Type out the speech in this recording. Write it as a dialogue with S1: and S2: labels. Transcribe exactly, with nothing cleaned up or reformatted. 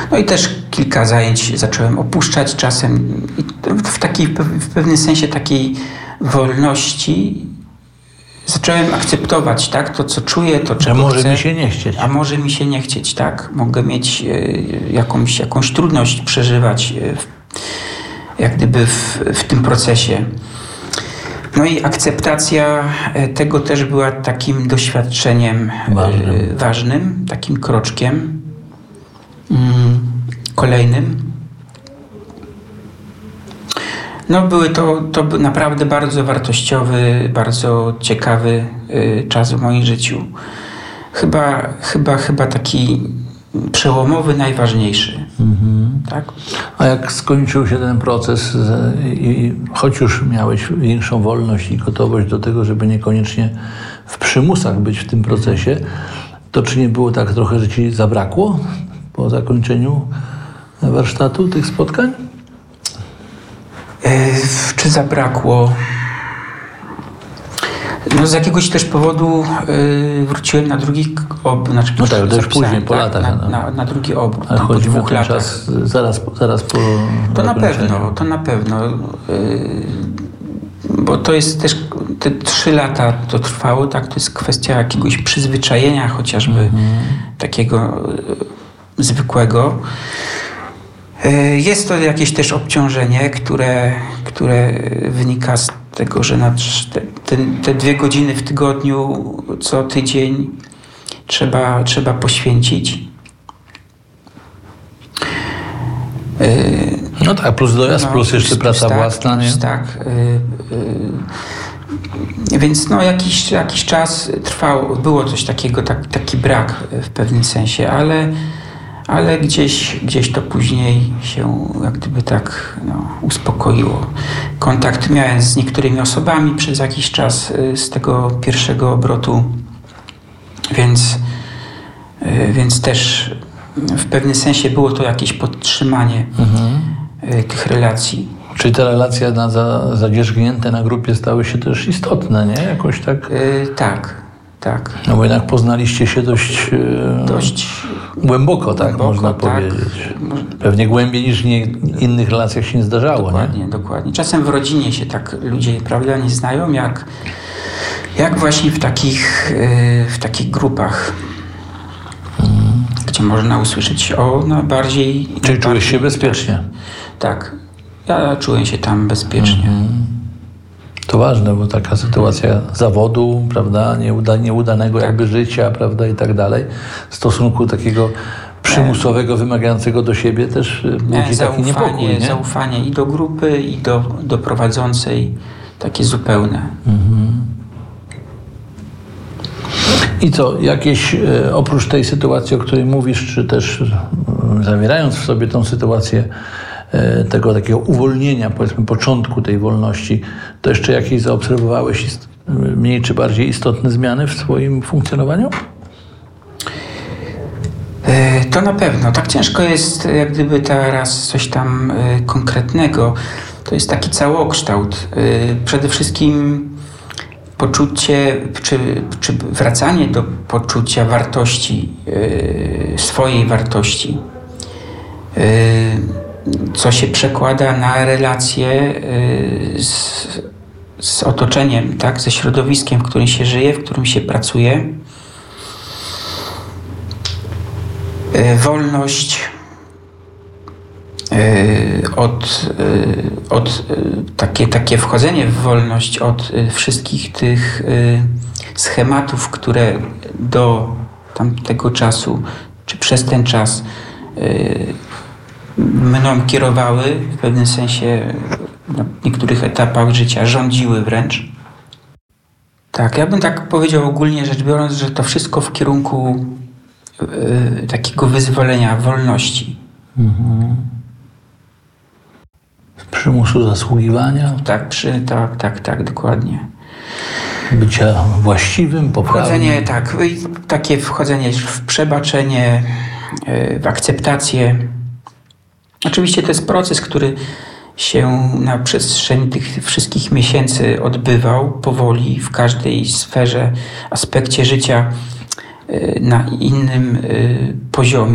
S1: No i też kilka zajęć zacząłem opuszczać czasem i w, takiej, w pewnym sensie takiej wolności zacząłem akceptować, tak, to co czuję, to czego
S2: A może
S1: chcę,
S2: mi się nie chcieć.
S1: A może mi się nie chcieć, tak. Mogę mieć y, jakąś, jakąś trudność przeżywać y, w, jak gdyby w, w tym procesie. No i akceptacja tego też była takim doświadczeniem
S2: ważnym,
S1: y, ważnym takim kroczkiem y, kolejnym. No były to, to był naprawdę bardzo wartościowy, bardzo ciekawy y, czas w moim życiu. Chyba, chyba, chyba taki przełomowy, najważniejszy.
S2: Mhm.
S1: Tak?
S2: A jak skończył się ten proces i choć już miałeś większą wolność i gotowość do tego, żeby niekoniecznie w przymusach być w tym procesie, to czy nie było tak trochę, że ci zabrakło po zakończeniu warsztatu, tych spotkań?
S1: Yy, czy zabrakło? No z jakiegoś też powodu yy, wróciłem na drugi obrót. Znaczy,
S2: no tak, to już później, po
S1: tak,
S2: latach.
S1: Na,
S2: no.
S1: na, na drugi obrót,
S2: Ale
S1: po
S2: chodzi mi o
S1: dwóch
S2: ten
S1: latach.
S2: czas zaraz, zaraz po
S1: To na
S2: zakończeniu.
S1: pewno, to na pewno. Yy, bo to jest też, te trzy lata to trwało, tak, to jest kwestia jakiegoś przyzwyczajenia chociażby
S2: Mhm. takiego
S1: yy, zwykłego. Jest to jakieś też obciążenie, które, które wynika z tego, że na te, te, te dwie godziny w tygodniu co tydzień trzeba, trzeba poświęcić.
S2: No tak, plus dojazd,
S1: no,
S2: plus jeszcze
S1: plus,
S2: praca
S1: tak,
S2: własna, nie?
S1: Plus tak. Yy, yy, więc no jakiś, jakiś czas trwał, było coś takiego, tak, taki brak w pewnym sensie, ale ale gdzieś, gdzieś to później się jak gdyby tak no, uspokoiło. Kontakt miałem z niektórymi osobami przez jakiś czas y, z tego pierwszego obrotu, więc, y, więc też w pewnym sensie było to jakieś podtrzymanie mhm. y, tych relacji.
S2: Czyli te relacje na za, zadzierzgnięte na grupie stały się też istotne, nie? Jakoś tak?
S1: Y, tak. Tak.
S2: No bo jednak poznaliście się dość, dość głęboko, tak głęboko, można tak. powiedzieć. Pewnie głębiej niż w innych relacjach się nie zdarzało.
S1: Dokładnie,
S2: nie?
S1: dokładnie. Czasem w rodzinie się tak ludzie, prawda, nie znają, jak, jak właśnie w takich, w takich grupach, hmm. gdzie można usłyszeć o no, bardziej...
S2: Czyli czułeś się bezpiecznie?
S1: Tak. Ja czułem się tam bezpiecznie. Hmm.
S2: To ważne, bo taka sytuacja zawodu, prawda, nieuda, nieudanego tak. jakby życia, prawda, i tak dalej, stosunku takiego przymusowego, wymagającego do siebie też budzi taki niepokój, nie?
S1: Zaufanie i do grupy, i do, do prowadzącej, takie zupełne. Mhm.
S2: I co, jakieś, oprócz tej sytuacji, o której mówisz, czy też zawierając w sobie tą sytuację tego takiego uwolnienia, powiedzmy, początku tej wolności, to jeszcze jakieś zaobserwowałeś mniej czy bardziej istotne zmiany w swoim funkcjonowaniu?
S1: To na pewno. Tak ciężko jest jak gdyby teraz coś tam konkretnego. To jest taki całokształt. Przede wszystkim poczucie, czy, czy wracanie do poczucia wartości, swojej wartości, co się przekłada na relacje z, z otoczeniem, tak? Ze środowiskiem, w którym się żyje, w którym się pracuje. Wolność od, od takie, takie wchodzenie w wolność od wszystkich tych schematów, które do tamtego czasu, czy przez ten czas mną kierowały, w pewnym sensie na niektórych etapach życia rządziły wręcz. Tak, ja bym tak powiedział ogólnie rzecz biorąc, że to wszystko w kierunku y, takiego wyzwolenia, wolności. Mhm.
S2: Przymusu zasługiwania?
S1: Tak, przy, tak, tak, tak, dokładnie.
S2: Bycia właściwym, poprawnym.
S1: Wchodzenie, tak, takie wchodzenie w przebaczenie, y, w akceptację. Oczywiście to jest proces, który się na przestrzeni tych wszystkich miesięcy odbywał powoli w każdej sferze, aspekcie życia na innym poziomie.